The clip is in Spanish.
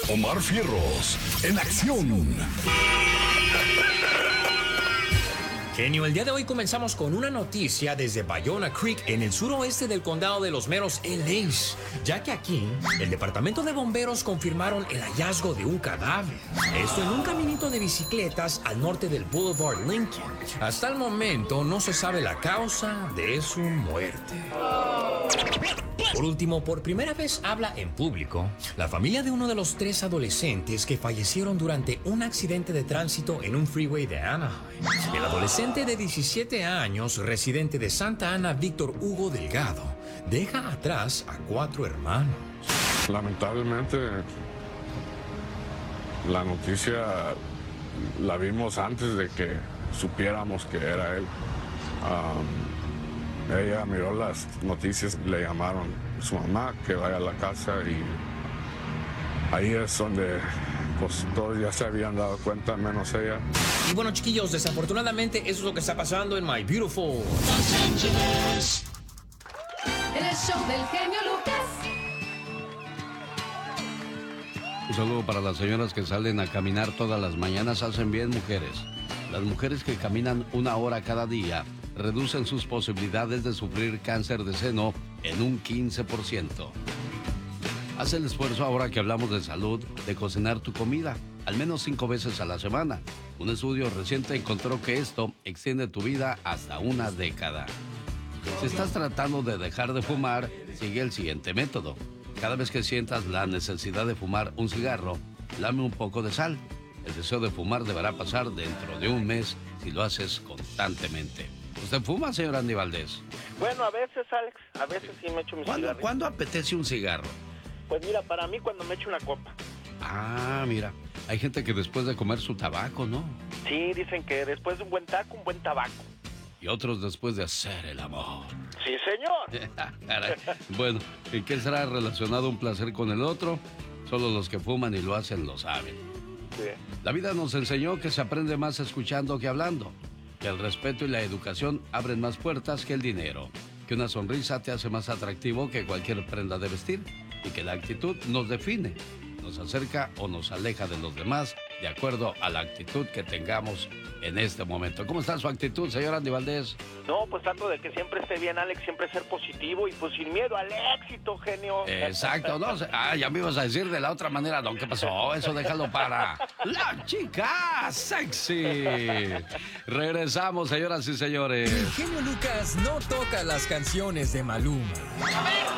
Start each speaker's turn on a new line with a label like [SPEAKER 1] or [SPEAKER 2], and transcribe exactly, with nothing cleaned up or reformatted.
[SPEAKER 1] Omar Fierros, en acción.
[SPEAKER 2] Genio, el día de hoy comenzamos con una noticia desde Ballona Creek, en el suroeste del condado de Los Meros, L A, ya que aquí el departamento de bomberos confirmaron el hallazgo de un cadáver. Esto en un caminito de bicicletas al norte del Boulevard Lincoln. Hasta el momento no se sabe la causa de su muerte. Por último, por primera vez habla en público la familia de uno de los tres adolescentes que fallecieron durante un accidente de tránsito en un freeway de Anaheim. El adolescente de diecisiete años, residente de Santa Ana, Víctor Hugo Delgado, deja atrás a cuatro hermanos.
[SPEAKER 3] Lamentablemente, la noticia la vimos antes de que supiéramos que era él. Um, ella miró las noticias, le llamaron a su mamá que vaya a la casa y ahí es donde pues todos ya se habían dado cuenta, menos ella.
[SPEAKER 2] Y bueno, chiquillos, desafortunadamente eso es lo que está pasando en My Beautiful Los Angeles.
[SPEAKER 4] El show del genio Lucas.
[SPEAKER 5] Un saludo para las señoras que salen a caminar todas las mañanas. Hacen bien, mujeres. Las mujeres que caminan una hora cada día reducen sus posibilidades de sufrir cáncer de seno en un quince por ciento. Haz el esfuerzo, ahora que hablamos de salud, de cocinar tu comida, al menos cinco veces a la semana. Un estudio reciente encontró que esto extiende tu vida hasta una década. Si estás tratando de dejar de fumar, sigue el siguiente método. Cada vez que sientas la necesidad de fumar un cigarro, lame un poco de sal. El deseo de fumar deberá pasar dentro de un mes si lo haces constantemente. ¿Usted fuma, señor Andy Valdés?
[SPEAKER 6] Bueno, a veces, Alex, a veces sí me echo mi
[SPEAKER 5] ¿Cuándo,
[SPEAKER 6] cigarro.
[SPEAKER 5] ¿Cuándo apetece un cigarro?
[SPEAKER 6] Pues mira, para mí cuando me echo una copa.
[SPEAKER 5] Ah, mira, hay gente que después de comer su tabaco, ¿no?
[SPEAKER 6] Sí, dicen que después de un buen taco, un buen tabaco.
[SPEAKER 5] Y otros después de hacer el amor.
[SPEAKER 6] Sí, señor.
[SPEAKER 5] Caray. Bueno, ¿y qué será relacionado un placer con el otro? Solo los que fuman y lo hacen lo saben.
[SPEAKER 6] Sí.
[SPEAKER 5] La vida nos enseñó que se aprende más escuchando que hablando, que el respeto y la educación abren más puertas que el dinero, que una sonrisa te hace más atractivo que cualquier prenda de vestir y que la actitud nos define, nos acerca o nos aleja de los demás de acuerdo a la actitud que tengamos en este momento. ¿Cómo está su actitud, señor Andy Valdés?
[SPEAKER 6] No, pues trato de que siempre esté bien, Alex, siempre ser positivo y pues sin miedo al éxito, genio.
[SPEAKER 5] Exacto, no, ah, ya me ibas a decir de la otra manera, don, ¿qué pasó? Eso déjalo para la chica sexy. Regresamos, señoras y señores.
[SPEAKER 2] El genio Lucas no toca las canciones de Maluma.
[SPEAKER 7] A ver,